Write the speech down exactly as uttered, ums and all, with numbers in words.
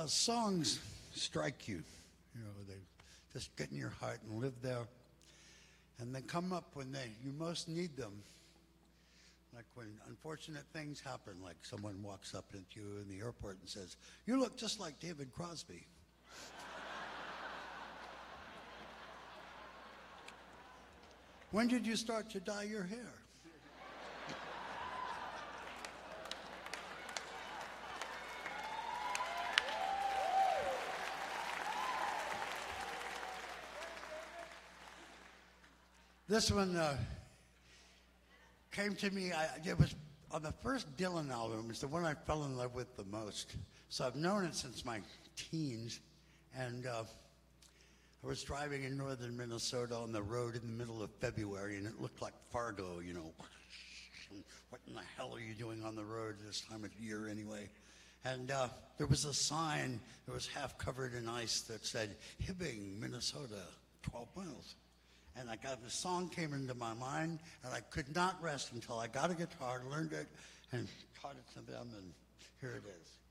Uh, songs strike you. You know, they just get in your heart and live there. And they come up when they you most need them. Like when unfortunate things happen, like someone walks up into you in the airport and says, "You look just like David Crosby." When did you start to dye your hair? This one uh, came to me, I, it was on the first Dylan album. It's the one I fell in love with the most. So I've known it since my teens. And uh, I was driving in northern Minnesota on the road in the middle of February, and it looked like Fargo, you know. What in the hell are you doing on the road this time of year anyway? And uh, there was a sign that was half covered in ice that said, "Hibbing, Minnesota, twelve miles. And I got the song came into my mind, and I could not rest until I got a guitar, learned it, and taught it to them, and here it is.